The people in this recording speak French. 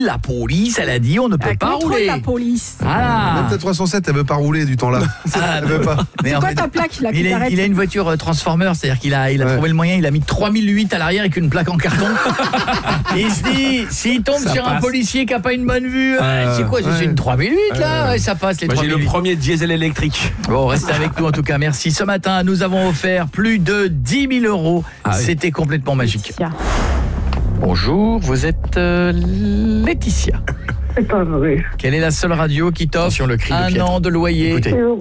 La police, elle a dit on ne peut pas rouler. La police. Ah. Même ta 307, elle veut pas rouler du temps là. Elle veut pas. Mais C'est en quoi fait, ta plaque là, il a une voiture Transformer, c'est-à-dire qu'il a trouvé le moyen, il a mis 3008 à l'arrière avec une plaque en carton. Et il se dit, s'il tombe sur un policier qui a pas une bonne vue, c'est quoi, c'est une 3008 là, ouais, ça passe les 3008. Moi j'ai le premier diesel électrique. Bon, restez avec nous en tout cas, merci. Ce matin, nous avons offert plus de 10 000 €. C'était complètement magique. Bonjour, vous êtes Laetitia. C'est pas vrai. Quelle est la seule radio qui t'offre Attention, le cri de un Piètre. an de loyer? Écoutez.